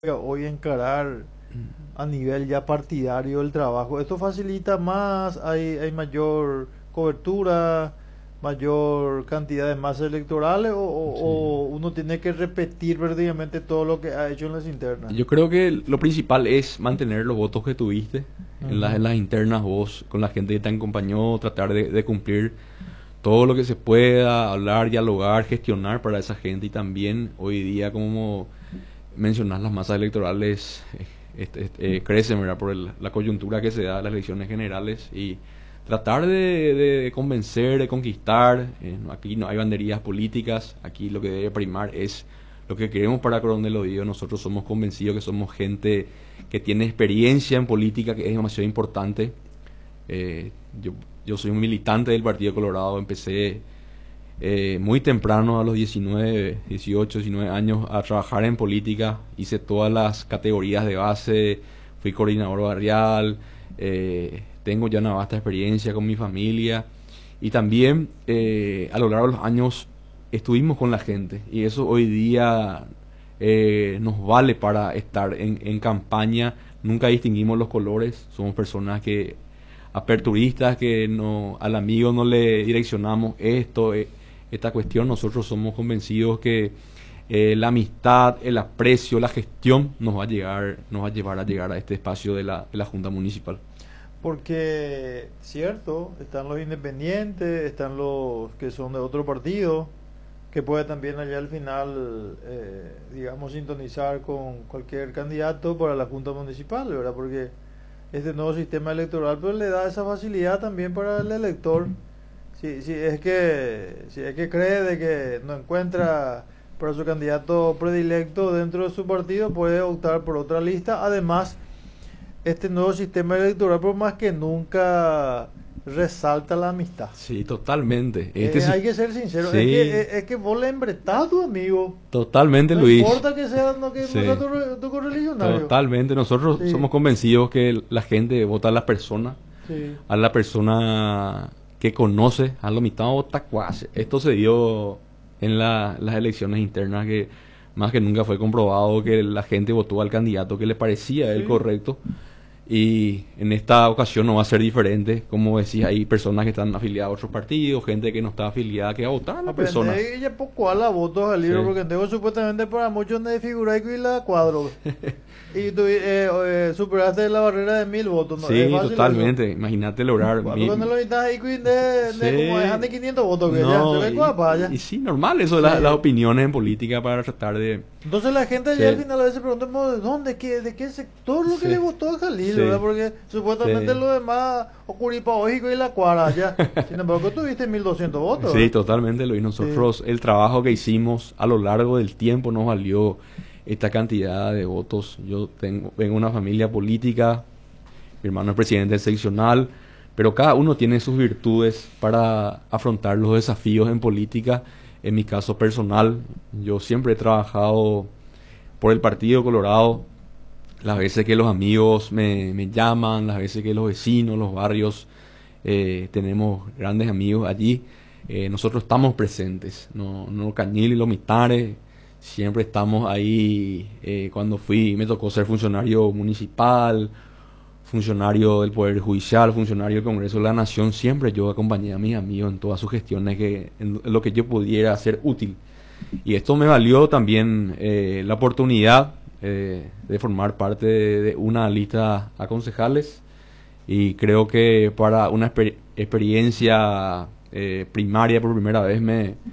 Hoy encarar a nivel ya partidario el trabajo. Esto facilita más, hay mayor cobertura, mayor cantidad de masas electorales Sí. o uno tiene que repetir prácticamente todo lo que ha hecho en las internas. Yo creo que lo principal es mantener los votos que tuviste Ujú. en las internas, vos con la gente que te acompañó, tratar de cumplir todo lo que se pueda, hablar, dialogar, gestionar para esa gente y también hoy día, como mencionas, las masas electorales crecen, ¿verdad? Por la coyuntura que se da en las elecciones generales y tratar de convencer, de conquistar. Aquí no hay banderías políticas, aquí lo que debe primar es lo que queremos para Coronel Oviedo. Nosotros somos convencidos que somos gente que tiene experiencia en política, que es demasiado importante. Eh, yo, yo soy un militante del Partido Colorado, empecé muy temprano, a los 19, 18, 19 años, a trabajar en política. Hice todas las categorías de base, fui coordinador barrial, tengo ya una vasta experiencia con mi familia y también a lo largo de los años estuvimos con la gente y eso hoy día nos vale para estar en campaña. Nunca distinguimos los colores, somos personas que aperturistas, que no al amigo no le direccionamos esta cuestión. Nosotros somos convencidos que la amistad, el aprecio, la gestión nos va a llevar a llegar a este espacio de la Junta Municipal. Porque, cierto, están los independientes, están los que son de otro partido, que puede también allá al final, digamos, sintonizar con cualquier candidato para la Junta Municipal, ¿verdad? Porque este nuevo sistema electoral pues le da esa facilidad también para el elector. Si es que cree de que no encuentra para su candidato predilecto dentro de su partido, puede optar por otra lista. Además, este nuevo sistema electoral, por más que nunca resalta la amistad. Sí, totalmente. Este sí, Hay que ser sincero, sí, es que vos le embretás a tu amigo. totalmente, No Luis. importa que sea, no, que no sea Sí, tu correligionario. totalmente. Nosotros Sí, somos convencidos que la gente vota sí. a la persona que conoce, a lo mitad vota cuasi. Esto se dio en las elecciones internas que más que nunca fue comprobado que la gente votó al candidato que le parecía el Sí. correcto. Y en esta ocasión no va a ser diferente. Como decía, hay personas que están afiliadas a otros partidos, gente que no está afiliada, que va a votar a la persona. Aprende ella poco a la votos al libro Sí. porque tengo supuestamente para muchos de figuraico y la cuadro. Y tú superaste la barrera de 1000 votos, ¿no? Es Sí, fácil eso. totalmente. Imagínate lograr Cuando cuando lo necesitas ahí de como Sí, dejan de 500 votos que ya, se no, ve cuál para allá. y sí, normal eso, las Sí. opiniones en política para tratar de... Entonces la gente Sí, allá al final a veces pregunta, "¿Mo, ¿de dónde? ¿De qué sector lo que le sí, votó a Jalil, verdad? sí, Porque supuestamente sí. lo demás ocurrió Ojico y la Cuara allá. Sin embargo, tuviste 1200 votos, Sí, ¿verdad? totalmente, Luis. Sí. Nosotros, el trabajo que hicimos a lo largo del tiempo nos valió esta cantidad de votos. Vengo de una familia política, mi hermano es presidente seccional, pero cada uno tiene sus virtudes para afrontar los desafíos en política. En mi caso personal, yo siempre he trabajado por el Partido Colorado. Las veces que los amigos me llaman, las veces que los vecinos, los barrios, tenemos grandes amigos allí. Nosotros estamos presentes, no Cañil y los Mitares, siempre estamos ahí. Cuando me tocó ser funcionario municipal, funcionario del Poder Judicial, funcionario del Congreso de la Nación, siempre yo acompañé a mis amigos en todas sus gestiones, en lo que yo pudiera ser útil. Y esto me valió también la oportunidad de formar parte de una lista a concejales y creo que para una experiencia primaria por primera vez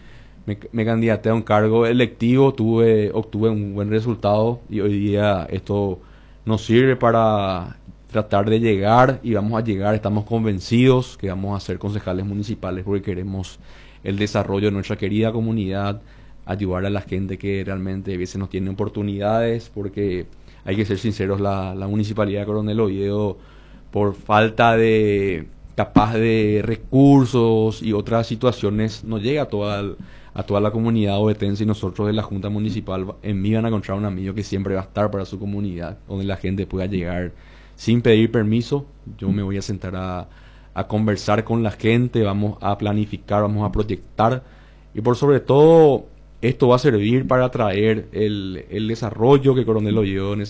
me candidaté a un cargo electivo, obtuve un buen resultado y hoy día esto nos sirve para tratar de llegar y vamos a llegar, estamos convencidos que vamos a ser concejales municipales porque queremos el desarrollo de nuestra querida comunidad, ayudar a la gente que realmente a veces no tiene oportunidades, porque hay que ser sinceros, la Municipalidad de Coronel Oviedo, por falta de capaz de recursos y otras situaciones, no llega a toda la comunidad ovetense y nosotros de la Junta Municipal en mí van a encontrar un amigo que siempre va a estar para su comunidad, donde la gente pueda llegar sin pedir permiso. Yo me voy a sentar a conversar con la gente, vamos a planificar, vamos a proyectar y por sobre todo esto va a servir para traer el desarrollo que Coronel Oviedo